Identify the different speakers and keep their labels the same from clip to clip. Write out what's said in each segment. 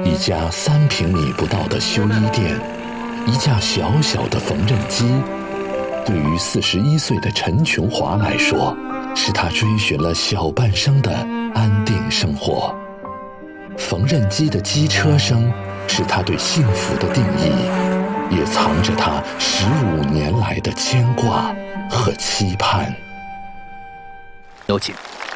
Speaker 1: 一家3平米不到的修衣店，一架小小的缝纫机，对于41岁的陈琼华来说，是他追寻了小半生的安定生活。缝纫机的机车声是他对幸福的定义，也藏着他15年来的牵挂和期盼。
Speaker 2: 有请。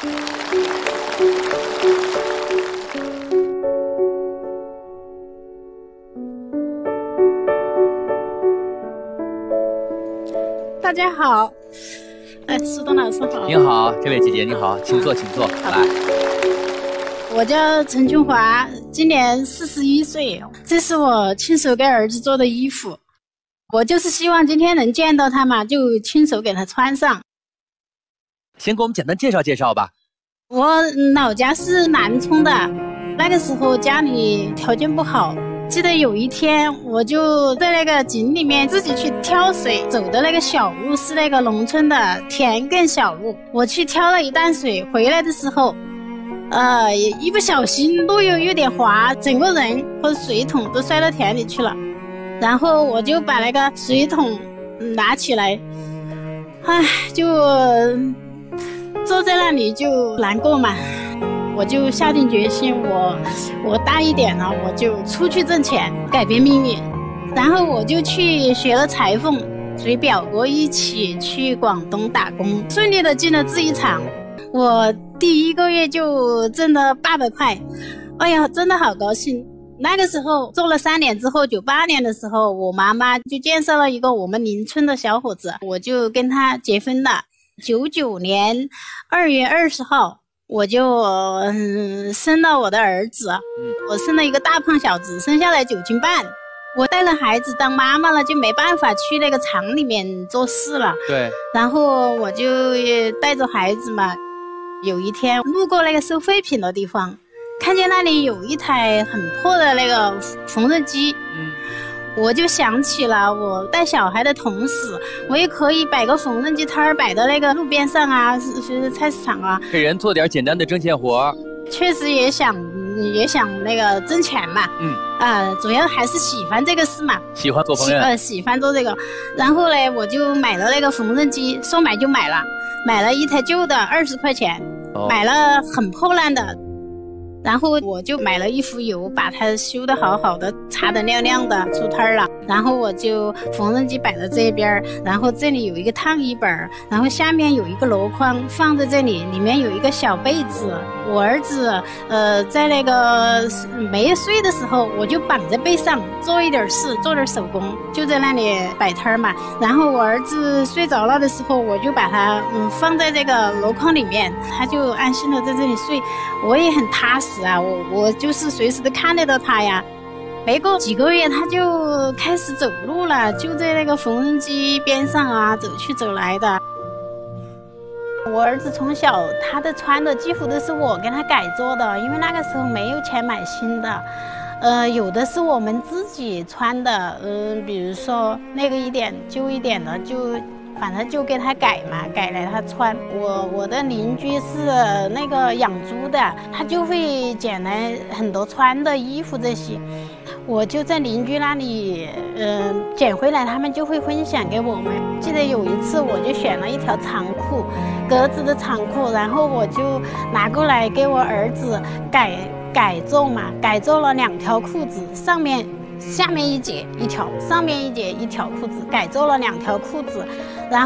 Speaker 3: 大家好，苏东老师好。
Speaker 2: 您好，这位姐姐您好，请坐，请坐。来，
Speaker 3: 我叫陈琼华，今年41岁，这是我亲手给儿子做的衣服。我就是希望今天能见到他嘛，就亲手给他穿上。
Speaker 2: 先给我们简单介绍介绍吧。
Speaker 3: 我老家是南充的，那个时候家里条件不好。记得有一天，我就在那个井里面自己去挑水，走的那个小路是那个农村的田埂小路。我去挑了一担水，回来的时候，一不小心路又有点滑，整个人和水桶都摔到田里去了。然后我就把那个水桶拿起来，就坐在那里就难过嘛。我就下定决心，我大一点了，我就出去挣钱，改变命运。然后我就去学了裁缝，随表哥一起去广东打工，顺利的进了制衣厂。我第1个月就挣了800块，哎呀，真的好高兴。那个时候做了3年之后，98年的时候，我妈妈就介绍了一个我们邻村的小伙子，我就跟他结婚了。99年2月20号。我就生了我的儿子，我生了一个大胖小子，生下来9斤半。我带了孩子当妈妈了，就没办法去那个厂里面做事了。
Speaker 2: 对。然
Speaker 3: 后我就带着孩子嘛，有一天路过那个收废品的地方，看见那里有一台很破的那个缝纫机。我就想起了我带小孩的同时，我也可以摆个缝纫机摊儿，摆到那个路边上啊，是菜市场啊，
Speaker 2: 给人做点简单的针线活。
Speaker 3: 确实也想那个挣钱嘛。主要还是喜欢这个事嘛，
Speaker 2: 喜欢做缝纫，
Speaker 3: 喜欢做这个。然后呢，我就买了那个缝纫机，说买就买了，买了一台旧的20块钱，买了很破烂的。然后我就买了一壶油，把它修得好好的，擦得亮亮的，出摊了。然后我就缝纫机摆在这边，然后这里有一个烫衣板，然后下面有一个箩筐放在这里，里面有一个小被子。我儿子在那个没睡的时候，我就绑在背上做一点事，做点手工，就在那里摆摊嘛。然后我儿子睡着了的时候，我就把他放在这个箩筐里面，他就安心的在这里睡。我也很踏实啊，我就是随时都看得到他呀。没过几个月，他就开始走路了，就在那个缝纫机边上啊，走去走来的。我儿子从小他的穿的几乎都是我给他改做的，因为那个时候没有钱买新的，有的是我们自己穿的，比如说那个一点旧一点的，就反正就给他改嘛，改来他穿。我的邻居是那个养猪的，他就会捡来很多穿的衣服这些，我就在邻居那里捡回来，他们就会分享给我们。记得有一次我就选了一条长裤，格子的长裤，然后我就拿过来给我儿子改做嘛，改做了2条裤子，下面一截一条，上面一截一条裤子，改做了2条裤子。然后